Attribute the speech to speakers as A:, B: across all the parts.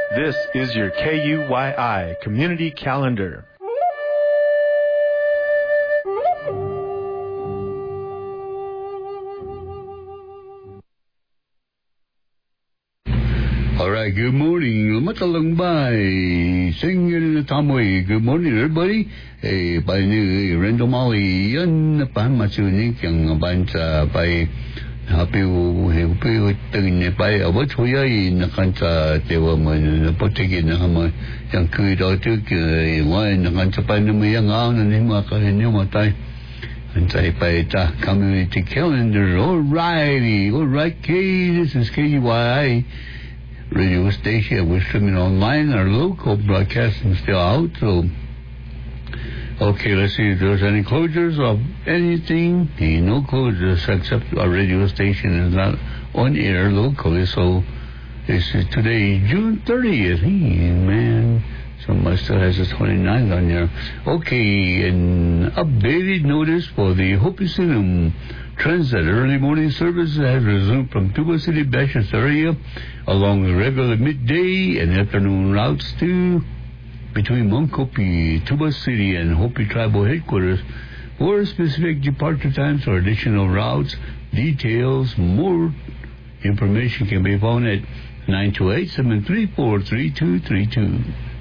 A: This is your KUYI Community Calendar.
B: All right, good morning. Matalungbay. Singing in the Tomway. Good morning, everybody. By new Randall Molly, yan pamasunik yang bansa by happy by a what we are in the Kanta, they were my potting hammer, young kid or took wine, the Kanta Panama young on and him in Numatai. And say by the community calendar. All right, K. This is KUYI. Radio station. We're streaming online. Our local broadcasting still out. So, okay, let's see if there's any closures of anything. No closures except our radio station is not on air locally. So, this is today, June 30th. Man, somebody still has the 29th on there. Okay, an updated notice for the Hopi Sinum Transit early morning services has resumed from Tuba City, Bashas area, along the regular midday and afternoon routes to between Monkopi, Tuba City, and Hopi Tribal Headquarters. For specific departure times or additional routes, details, more information can be found at 928-734-3232.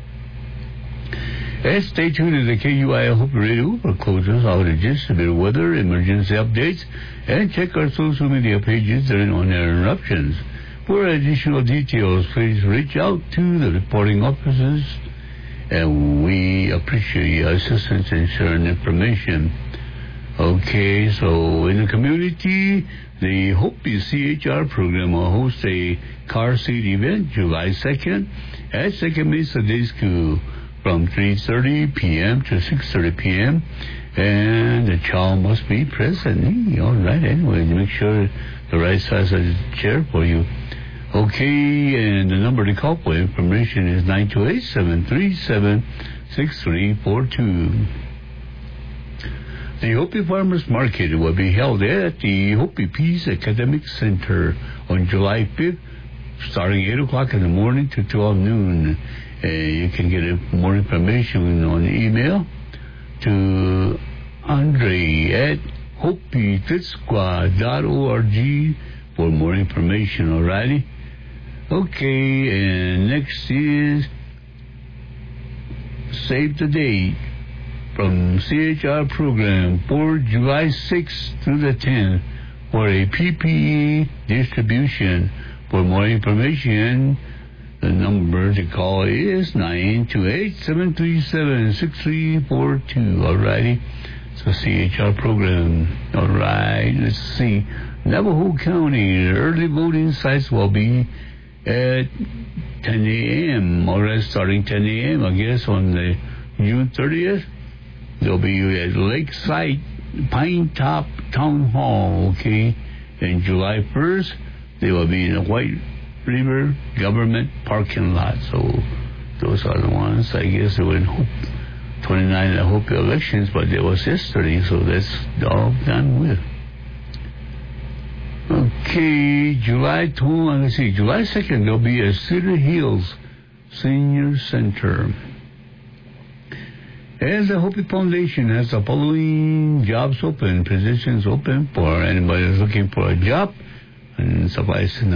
B: And stay tuned to the KUYI Hopi Radio for closures, outages, severe weather, emergency updates, and check our social media pages during on-air interruptions. For additional details, please reach out to the reporting offices, and we appreciate your assistance in sharing information. Okay, so in the community, the Hopi CHR program will host a car seat event July 2nd at Second Mesa Day School from 3:30 p.m. to 6:30 p.m. And the child must be present. All right, anyway, make sure the right size of the chair for you. Okay, and the number to call for information is 928-737-6342. The Hopi Farmers Market will be held at the Hopi Peace Academic Center on July 5th, starting 8 o'clock in the morning to 12 noon. You can get more information on email to Andre at hopifitsqua.org for more information, alrighty? Okay, and next is Save the Date from CHR program for July 6th through the 10th for a PPE distribution. For more information, the number to call is 928-737-6342. Alrighty. So CHR program. Alright. Let's see. Navajo County early voting sites will be at 10 a.m. or starting 10 a.m. I guess on the June 30th. They'll be at Lakeside Pine Top Town Hall. Okay. And July 1st, they will be in the White River Government Parking Lot. So those are the ones. I guess they were in 29 Hopi elections, but it was yesterday, so that's all done with. Okay, July 2nd, there'll be a Cedar Hills Senior Center. As the Hopi Foundation has the following jobs open, positions open for anybody who's looking for a job. And somebody said,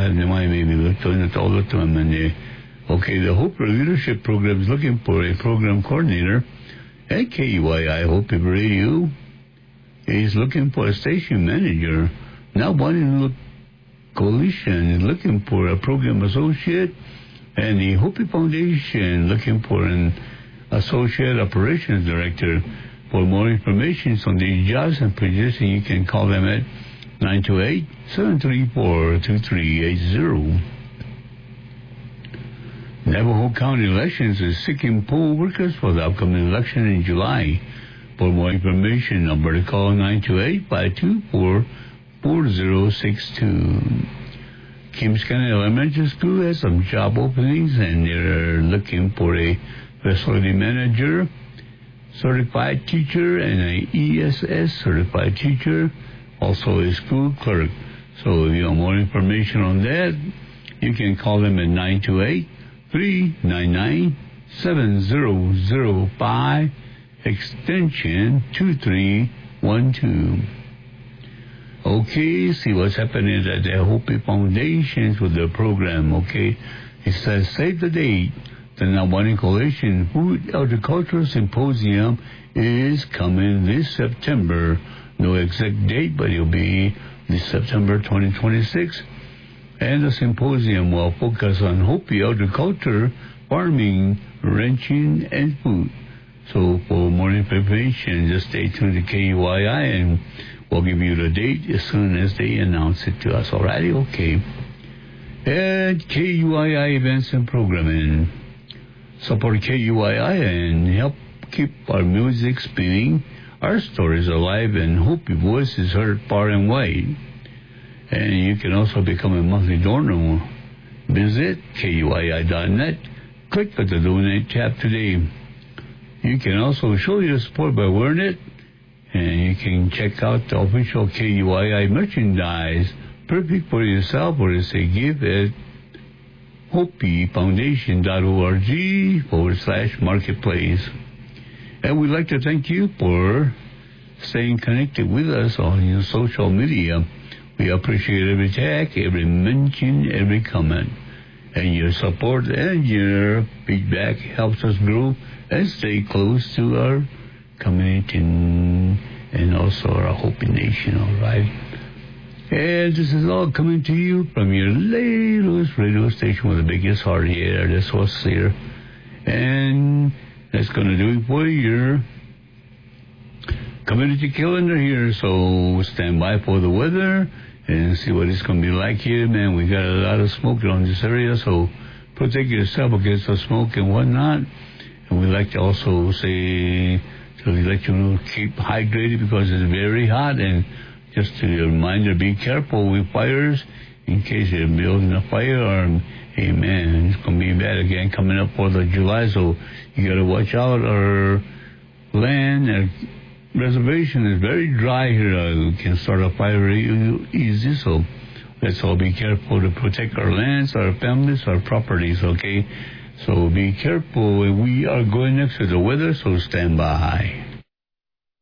B: okay, the Hope Leadership Program is looking for a program coordinator at KUYI Hope Radio. Is looking for a station manager. Now one in the coalition is looking for a program associate, and the Hope Foundation looking for an associate operations director. For more information on these jobs and positions, you can call them at 928-734-2380. Navajo County Elections is seeking poll workers for the upcoming election in July. For more information, number to call 928-524-4062. Kim's County Elementary School has some job openings, and they're looking for a facility manager, certified teacher, and an ESS certified teacher, also a school clerk. So if you want more information on that, you can call them at 399-7005, extension 2312. Okay, see what's happening at the Hopi Foundations with the program, okay? It says, save the date. The Nawaning Coalition Food Agricultural Symposium is coming this September. No exact date, but it'll be this September 2026. And the symposium will focus on Hopi agriculture, farming, ranching, and food. So for more information, just stay tuned to KUYI, and we'll give you the date as soon as they announce it to us. Alrighty? Okay. And KUYI events and programming. Support KUYI and help keep our music spinning, our stories alive, and Hopi voices heard far and wide. And you can also become a monthly donor. Visit KUYI.net. Click on the Donate tab today. You can also show your support by wearing it. And you can check out the official KUYI merchandise, perfect for yourself, or say give at hopifoundation.org/marketplace. And we'd like to thank you for staying connected with us on your social media. We appreciate every tag, every mention, every comment. And your support and your feedback helps us grow and stay close to our community and also our Hopi Nation, all right? And this is all coming to you from your latest radio station with the biggest heart here. This was here. And that's going to do it for your community calendar here. So stand by for the weather and see what it's going to be like here, man. We got a lot of smoke around this area, so protect yourself against the smoke and whatnot. And we like to also say, to let you know, keep hydrated because it's very hot. And just a reminder, be careful with fires in case you're building a fire, or, hey, man, it's going to be bad again coming up for the July, so you got to watch out. Our land, our reservation is very dry here. We can start a fire easy, so let's all be careful to protect our lands, our families, our properties, okay? So be careful. We are going next to the weather, so stand by.